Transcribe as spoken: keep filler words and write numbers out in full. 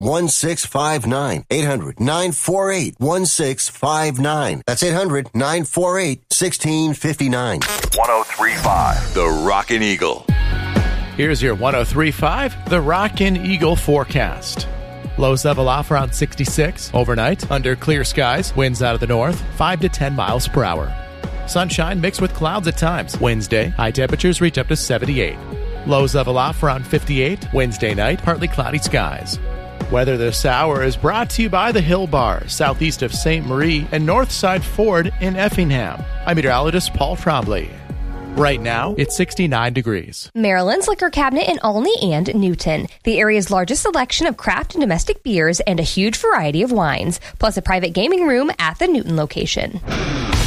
one six five nine. eight hundred, nine four eight, one six five nine. That's eight hundred, nine four eight, one six five nine. one oh three point five The Rockin' Eagle. Here's your one oh three point five The Rockin' Eagle forecast. Lows level off around sixty-six. Overnight, under clear skies, winds out of the north, five to ten miles per hour. Sunshine mixed with clouds at times. Wednesday, high temperatures reach up to seventy-eight. Lows level off around fifty-eight. Wednesday night, partly cloudy skies. Weather this hour is brought to you by the Hill Bar, southeast of Saint Marie, and Northside Ford in Effingham. I'm meteorologist Paul Trombley. Right now, it's sixty-nine degrees. Maryland's Liquor Cabinet in Olney and Newton. The area's largest selection of craft and domestic beers and a huge variety of wines, plus a private gaming room at the Newton location.